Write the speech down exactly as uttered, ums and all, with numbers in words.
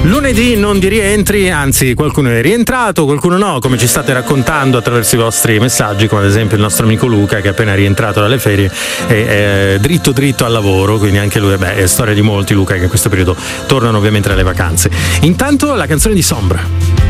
Lunedì non di rientri, anzi qualcuno è rientrato, qualcuno no, come ci state raccontando attraverso i vostri messaggi, come ad esempio il nostro amico Luca che è appena rientrato dalle ferie è, è dritto dritto al lavoro, quindi anche lui, beh, è storia di molti, Luca, che in questo periodo tornano ovviamente alle vacanze. Intanto la canzone di Sombra.